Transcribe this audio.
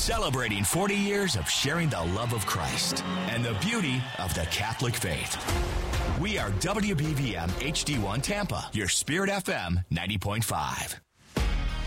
celebrating 40 years of sharing the love of Christ and the beauty of the Catholic faith. We are WBVM HD1 Tampa, your Spirit FM 90.5.